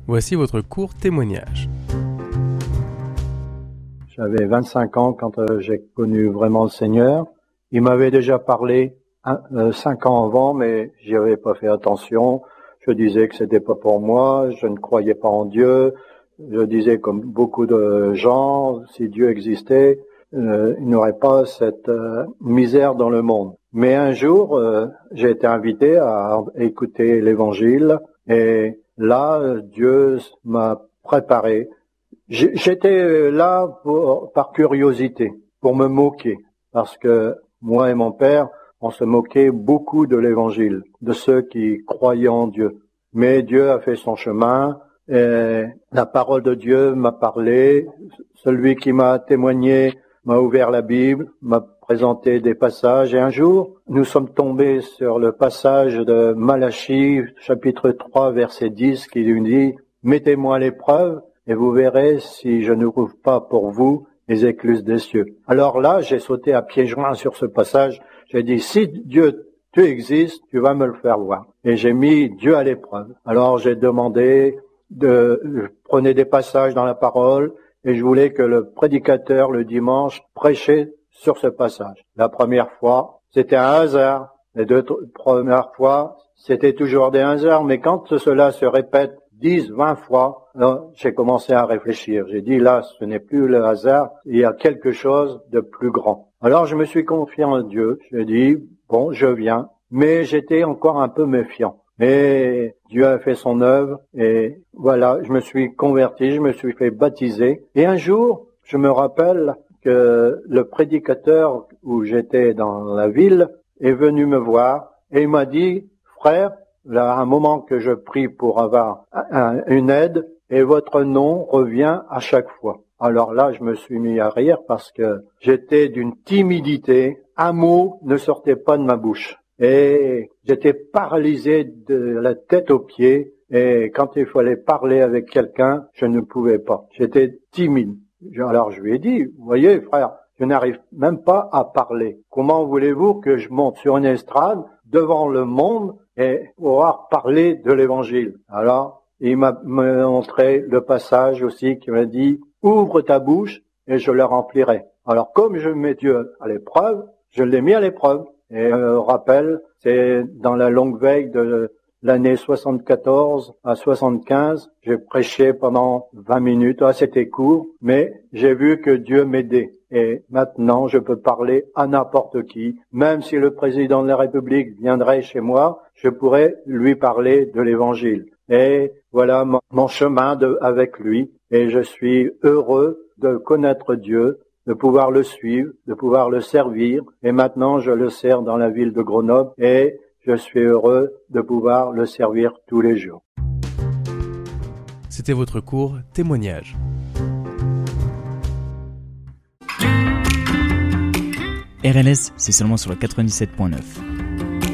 Voici votre court témoignage. J'avais 25 ans quand j'ai connu vraiment le Seigneur. Il m'avait déjà parlé 5 ans avant, mais j'y avais pas fait attention. Je disais que c'était pas pour moi, je ne croyais pas en Dieu. Je disais comme beaucoup de gens, si Dieu existait, il n'y aurait pas cette misère dans le monde. Mais un jour, j'ai été invité à écouter l'Évangile et là, Dieu m'a préparé. J'étais là par curiosité, pour me moquer, parce que moi et mon père, on se moquait beaucoup de l'Évangile, de ceux qui croyaient en Dieu. Mais Dieu a fait son chemin, et la parole de Dieu m'a parlé, celui qui m'a témoigné m'a ouvert la Bible, m'a présenté des passages, et un jour, nous sommes tombés sur le passage de Malachie, chapitre 3, verset 10, qui nous dit « Mettez-moi à l'épreuve, et vous verrez si je ne rouvre pas pour vous les écluses des cieux. » Alors là, j'ai sauté à pieds joints sur ce passage. J'ai dit, si Dieu, tu existes, tu vas me le faire voir. Et j'ai mis Dieu à l'épreuve. Alors j'ai demandé je prenais des passages dans la parole et je voulais que le prédicateur le dimanche prêchait sur ce passage. La première fois, c'était un hasard. Les deux premières fois, c'était toujours des hasards. Mais quand cela se répète 10, 20 fois, là, j'ai commencé à réfléchir. J'ai dit, là, ce n'est plus le hasard, il y a quelque chose de plus grand. Alors, je me suis confié en Dieu. J'ai dit, bon, je viens. Mais j'étais encore un peu méfiant. Mais Dieu a fait son œuvre et voilà, je me suis converti, je me suis fait baptiser. Et un jour, je me rappelle que le prédicateur où j'étais dans la ville est venu me voir et il m'a dit, frère, là, un moment que je prie pour avoir une aide et votre nom revient à chaque fois. Alors là, je me suis mis à rire parce que j'étais d'une timidité. Un mot ne sortait pas de ma bouche. Et j'étais paralysé de la tête aux pieds. Et quand il fallait parler avec quelqu'un, je ne pouvais pas. J'étais timide. Alors je lui ai dit, vous voyez, frère, je n'arrive même pas à parler. Comment voulez-vous que je monte sur une estrade devant le monde et pouvoir parler de l'Évangile? Alors, il m'a montré le passage aussi qui m'a dit, ouvre ta bouche et je la remplirai. Alors, comme je mets Dieu à l'épreuve, je l'ai mis à l'épreuve. Et rappel, c'est dans la longue veille de l'année 74 à 75, j'ai prêché pendant 20 minutes. C'était court, mais j'ai vu que Dieu m'aidait. Et maintenant, je peux parler à n'importe qui. Même si le président de la République viendrait chez moi, je pourrais lui parler de l'Évangile. Et voilà mon chemin avec lui. Et je suis heureux de connaître Dieu, de pouvoir le suivre, de pouvoir le servir. Et maintenant, je le sers dans la ville de Grenoble et je suis heureux de pouvoir le servir tous les jours. C'était votre court témoignage. RLS, c'est seulement sur le 97.9.